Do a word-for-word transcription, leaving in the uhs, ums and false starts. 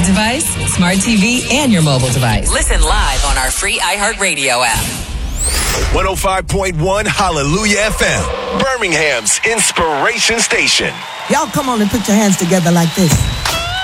Android device, smart T V, and your mobile device. Listen live on our free iHeartRadio app. one oh five point one Hallelujah F M, Birmingham's inspiration station. Y'all come on and put your hands together like this.